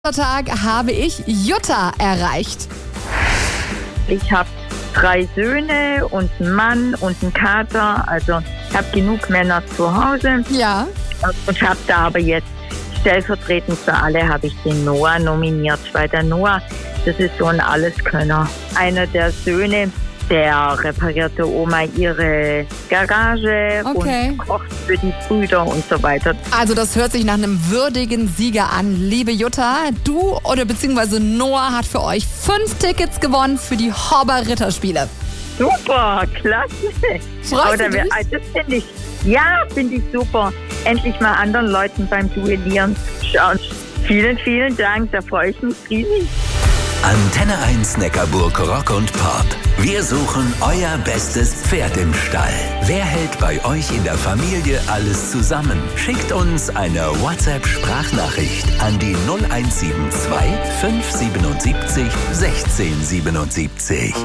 Tag habe ich Jutta erreicht. Ich habe 3 Söhne und einen Mann und einen Kater. Also ich habe genug Männer zu Hause. Ja. Und habe da aber jetzt stellvertretend für alle habe ich den Noah nominiert. Weil der Noah, das ist so ein Alleskönner. Einer der Söhne, der repariert der Oma ihre Garage und kocht für die Brüder und so weiter. Also das hört sich nach einem würdigen Sieger an. Liebe Jutta, du oder beziehungsweise Noah hat für euch 5 Tickets gewonnen für die Hobber Ritterspiele. Super, klasse. Freust du dich? Das finde ich super. Endlich mal anderen Leuten beim Duellieren schauen. Vielen, vielen Dank, da freue ich mich riesig. Antenne 1 Neckarburg Rock und Pop. Wir suchen euer bestes Pferd im Stall. Wer hält bei euch in der Familie alles zusammen? Schickt uns eine WhatsApp-Sprachnachricht an die 0172 577 1677.